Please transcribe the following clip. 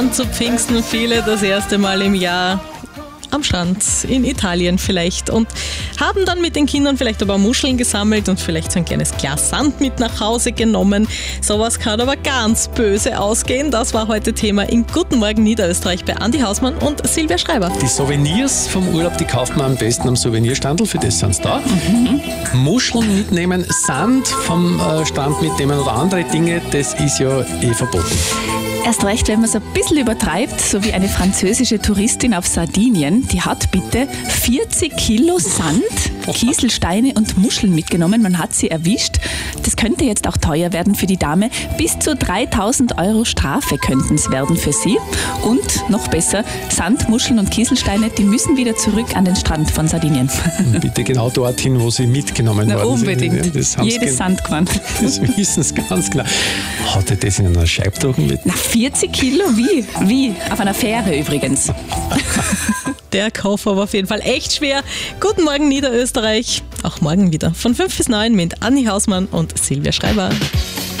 Zu Pfingsten viele das erste Mal im Jahr am Strand in Italien vielleicht und haben dann mit den Kindern vielleicht ein paar Muscheln gesammelt und vielleicht so ein kleines Glas Sand mit nach Hause genommen. Sowas kann aber ganz böse ausgehen. Das war heute Thema in Guten Morgen Niederösterreich bei Andi Hausmann und Silvia Schreiber. Die Souvenirs vom Urlaub, die kauft man am besten am Souvenirstandl, für das sind sie da. Muscheln mitnehmen, Sand vom Strand mitnehmen oder andere Dinge, das ist ja verboten. Erst recht, wenn man es ein bisschen übertreibt, so wie eine französische Touristin auf Sardinien, die hat bitte 40 Kilo Sand, Kieselsteine und Muscheln mitgenommen. Man hat sie erwischt. Das könnte jetzt auch teuer werden für die Dame. Bis zu 3.000 € Strafe könnten es werden für sie. Und noch besser, Sand, Muscheln und Kieselsteine, die müssen wieder zurück an den Strand von Sardinien. Bitte genau dorthin, wo sie mitgenommen worden unbedingt. sind. Das jedes Sandkorn. Das wissen sie ganz genau. Hat er das in einer Scheibdrucken mit? 40 Kilo? Wie? Auf einer Fähre übrigens. Der Koffer war auf jeden Fall echt schwer. Guten Morgen Niederösterreich. Auch morgen wieder von 5 bis 9 mit Andi Hausmann und Silvia Schreiber.